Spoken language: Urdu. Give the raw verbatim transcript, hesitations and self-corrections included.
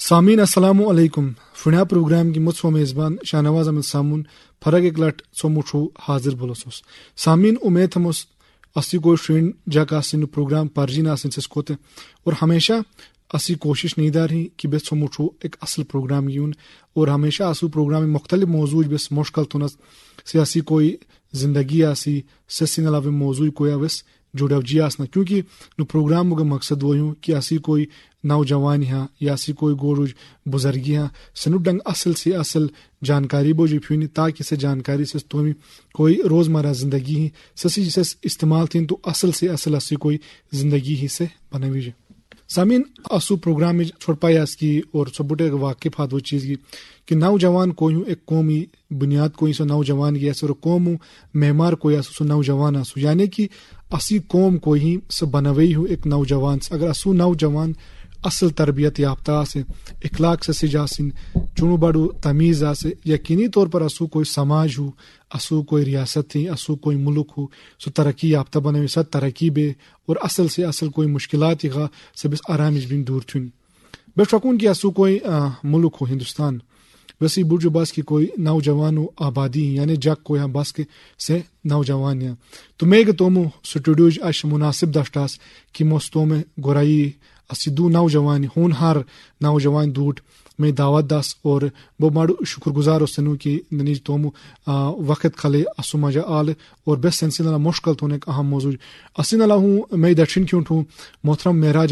سامعین السلام علیکم فنیا پروگرام کی متسو میزبان شاہ نواز احمد سامون فرق ایک لٹ سومٹھو حاضر بولوسوس سامعین امید ہمس اسی کوئی فرینڈ جاک آسن پروگرام پرجین آسن سسکوتے اور ہمیشہ اسی کوشش نیدار ہی کہ بس سومٹھو ایک اصل پروگرام یون اور ہمیشہ اسو پروگرام مختلف موضوع بس مشکل تھنس سیاسی کوئی زندگی آسی سسین علاوہ موضوع کوئی اوس جڑو جی آسنا کیونکہ نو پروگرام کا مقصد وہ ہوں کہ اسی کوئی نوجوان ہاں یا اسی کوئی گوڑ بزرگی ہاں سنو ڈنگ اصل سے اصل جانکاری بوجھ پھونی تاکہ سے جانکاری سے تمہیں کوئی روزمرہ زندگی ہی سسی جسے استعمال تھین تو اصل سے اصل اسی کوئی زندگی ہی سے بنوی جائے. سامعین اسو پروگرام میں چھوڑ پائی اس کی اور سبوٹے واقف ہاتھ وہ چیز کی کہ نوجوان کوئی ہوں ایک قومی بنیاد کوئی سو نوجوان کی ایسے اور قوم معمار کوئی ایسو سو نوجوان آسو یعنی کہ اسی قوم کوئی ہی سو بنوئی ہوں ایک نوجوان سے اگر اسو نوجوان اصل تربیت یافتہ سے اخلاق سے سجا سن چونو بڑو تمیز آسے یقینی طور پر اسو کوئی سماج ہو اسو کوئی ریاست ہی اسو کوئی ملک ہو سو ترقی یافتہ بنوی سا ترقی بے اور اصل سے اصل کوئی مشکلات ہی سے بس آرامش بین دور تھن بے شکون کہ اسو کوئی ملک ہو ہندوستان ویسی برج باس کی کوئی نوجوان و آبادی یعنی جگ کوئی ہاں باس کے سے نوجوان ہیں تو میں کہ تومو سٹوڈیو اش مناسب دشتاس کہ موستوں میں گورائی اسی دو نوجوان ہونہار نوجوان دوٹ میں دعوت داس اور وہ ماڑو شکر گزار سنو کہ ننیج تومو وقت کھلے اسو مجا آل اور بس سلسلہ مشکل تو ایک اہم موضوع اسن اللہ ہوں میں دچن کیوں ٹھوں محترم معراج